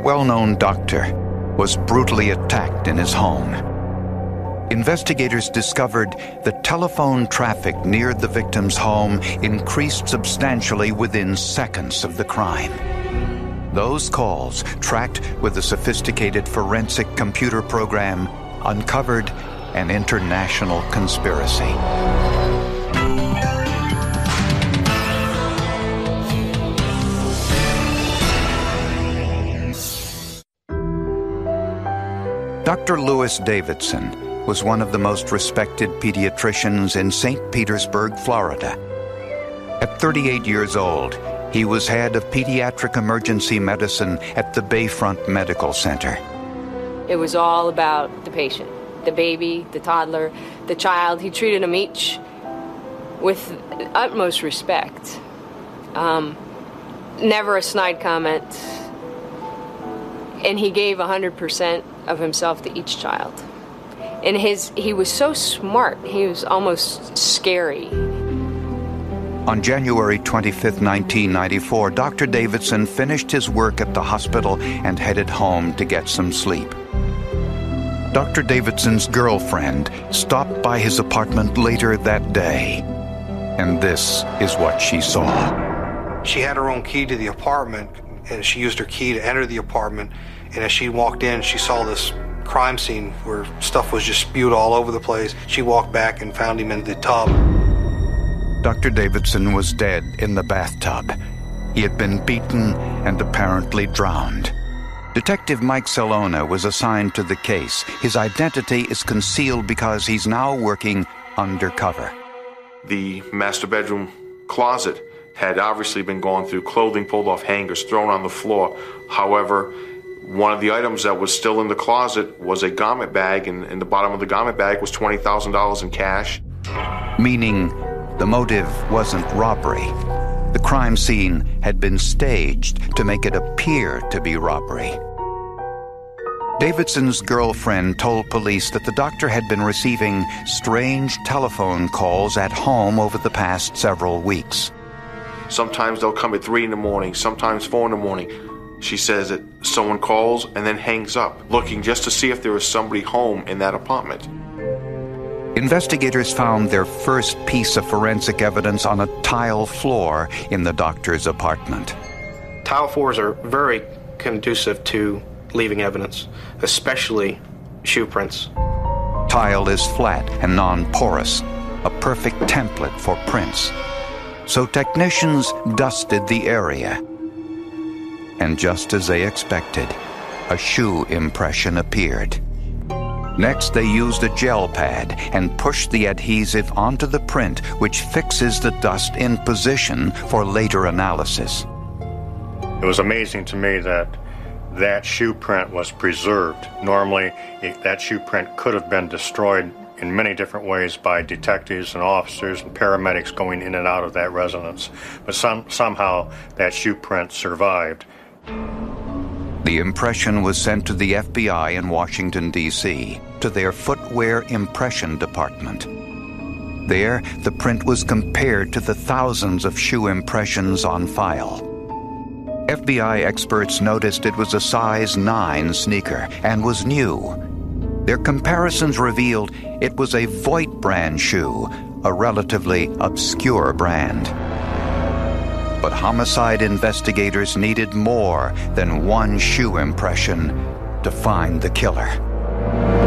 well-known doctor was brutally attacked in his home. Investigators discovered that telephone traffic near the victim's home increased substantially within seconds of the crime. Those calls, tracked with a sophisticated forensic computer program, uncovered an international conspiracy. Dr. Louis Davidson was one of the most respected pediatricians in St. Petersburg, Florida. At 38 years old, he was head of pediatric emergency medicine at the Bayfront Medical Center. It was all about the patient, the baby, the toddler, the child. He treated them each with utmost respect. Never a snide comment. And he gave 100% of himself to each child. And he was so smart, he was almost scary. On January 25, 1994, Dr. Davidson finished his work at the hospital and headed home to get some sleep. Dr. Davidson's girlfriend stopped by his apartment later that day, and this is what she saw. She had her own key to the apartment, and she used her key to enter the apartment. And as she walked in, she saw this crime scene where stuff was just spewed all over the place. She walked back and found him in the tub. Dr. Davidson was dead in the bathtub. He had been beaten and apparently drowned. Detective Mike Salona was assigned to the case. His identity is concealed because he's now working undercover. The master bedroom closet had obviously been gone through, clothing pulled off hangers, thrown on the floor. However, one of the items that was still in the closet was a garment bag, and in the bottom of the garment bag was $20,000 in cash. Meaning the motive wasn't robbery. The crime scene had been staged to make it appear to be robbery. Davidson's girlfriend told police that the doctor had been receiving strange telephone calls at home over the past several weeks. Sometimes they'll come at 3 in the morning, sometimes 4 in the morning. She says that someone calls and then hangs up, looking just to see if there is somebody home in that apartment. Investigators found their first piece of forensic evidence on a tile floor in the doctor's apartment. Tile floors are very conducive to leaving evidence, especially shoe prints. Tile is flat and non-porous, a perfect template for prints. So technicians dusted the area. And just as they expected, a shoe impression appeared. Next, they used a gel pad and pushed the adhesive onto the print, which fixes the dust in position for later analysis. It was amazing to me that that shoe print was preserved. Normally, that shoe print could have been destroyed in many different ways by detectives and officers and paramedics going in and out of that residence. But somehow that shoe print survived. The impression was sent to the FBI in Washington, D.C., to their footwear impression department. There, the print was compared to the thousands of shoe impressions on file. FBI experts noticed it was a size 9 sneaker and was new. Their comparisons revealed it was a Voigt brand shoe, a relatively obscure brand. But homicide investigators needed more than one shoe impression to find the killer.